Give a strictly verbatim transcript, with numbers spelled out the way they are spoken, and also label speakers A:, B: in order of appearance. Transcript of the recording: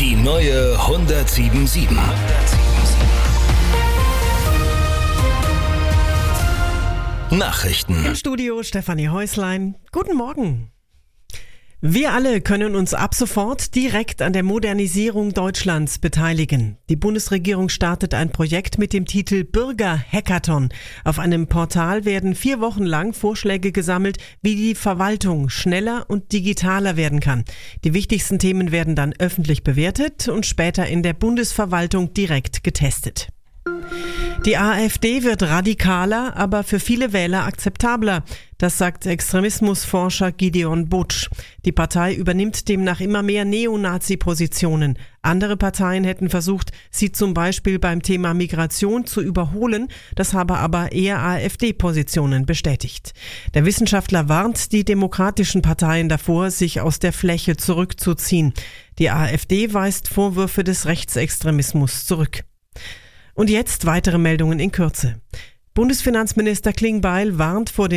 A: Die neue hundertsieben sieben. Nachrichten.
B: Im Studio Stefanie Häuslein. Guten Morgen. Wir alle können uns ab sofort direkt an der Modernisierung Deutschlands beteiligen. Die Bundesregierung startet ein Projekt mit dem Titel Bürger-Hackathon. Auf einem Portal werden vier Wochen lang Vorschläge gesammelt, wie die Verwaltung schneller und digitaler werden kann. Die wichtigsten Themen werden dann öffentlich bewertet und später in der Bundesverwaltung direkt getestet. Die AfD wird radikaler, aber für viele Wähler akzeptabler. Das sagt Extremismusforscher Gideon Butsch. Die Partei übernimmt demnach immer mehr Neonazi-Positionen. Andere Parteien hätten versucht, sie zum Beispiel beim Thema Migration zu überholen. Das habe aber eher AfD-Positionen bestätigt. Der Wissenschaftler warnt die demokratischen Parteien davor, sich aus der Fläche zurückzuziehen. Die AfD weist Vorwürfe des Rechtsextremismus zurück. Und jetzt weitere Meldungen in Kürze. Bundesfinanzminister Klingbeil warnt vor den